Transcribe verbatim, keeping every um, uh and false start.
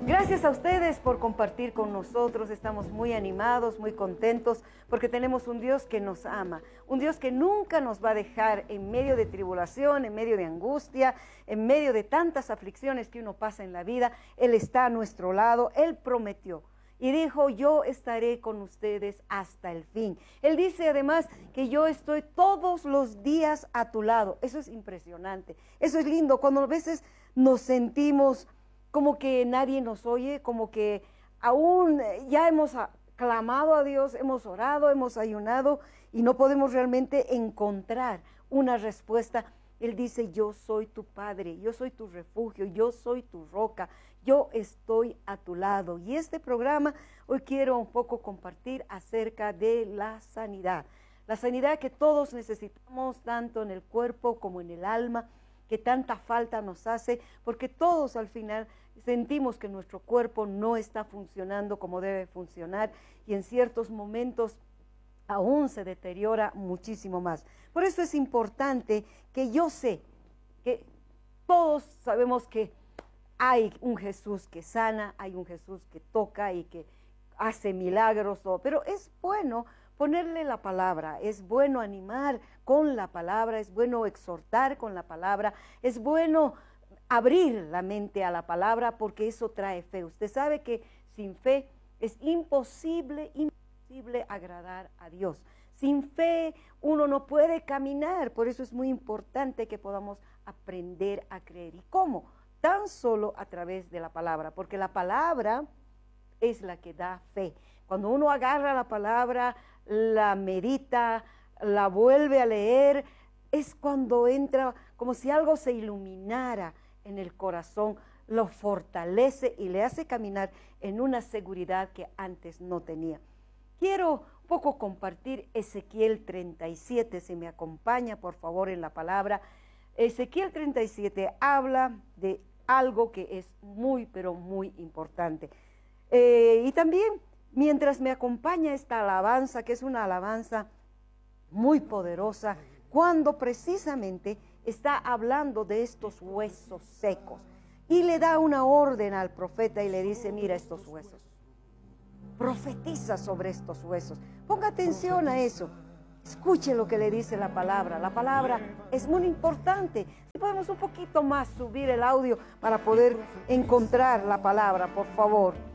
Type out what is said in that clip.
Gracias a ustedes por compartir con nosotros. Estamos muy animados, muy contentos, porque tenemos un Dios que nos ama, un Dios que nunca nos va a dejar en medio de tribulación, en medio de angustia, en medio de tantas aflicciones que uno pasa en la vida. Él está a nuestro lado. Él prometió y dijo: yo estaré con ustedes hasta el fin. Él dice además que yo estoy todos los días a tu lado. Eso es impresionante, eso es lindo. Cuando a veces nos sentimos como que nadie nos oye, como que aún ya hemos clamado a Dios, hemos orado, hemos ayunado y no podemos realmente encontrar una respuesta. Él dice: yo soy tu Padre, yo soy tu refugio, yo soy tu roca, yo estoy a tu lado. Y este programa hoy quiero un poco compartir acerca de la sanidad, la sanidad que todos necesitamos, tanto en el cuerpo como en el alma, que tanta falta nos hace, porque todos al final sentimos que nuestro cuerpo no está funcionando como debe funcionar y en ciertos momentos aún se deteriora muchísimo más. Por eso es importante que yo sé que todos sabemos que hay un Jesús que sana, hay un Jesús que toca y que hace milagros, todo, pero es bueno ponerle la palabra, es bueno animar con la palabra, es bueno exhortar con la palabra, es bueno abrir la mente a la palabra, porque eso trae fe. Usted sabe que sin fe es imposible, imposible agradar a Dios. Sin fe uno no puede caminar, por eso es muy importante que podamos aprender a creer. ¿Y cómo? Tan solo a través de la palabra, porque la palabra es la que da fe. Cuando uno agarra la palabra, la medita, la vuelve a leer, es cuando entra como si algo se iluminara en el corazón, lo fortalece y le hace caminar en una seguridad que antes no tenía. Quiero un poco compartir Ezequiel treinta y siete, si me acompaña por favor en la palabra. Ezequiel treinta y siete habla de algo que es muy, pero muy importante. Eh, y también, mientras me acompaña esta alabanza, que es una alabanza muy poderosa, cuando precisamente está hablando de estos huesos secos, y le da una orden al profeta y le dice: mira estos huesos, profetiza sobre estos huesos, ponga atención a eso, escuche lo que le dice la palabra. La palabra es muy importante. Si podemos un poquito más subir el audio para poder encontrar la palabra, por favor.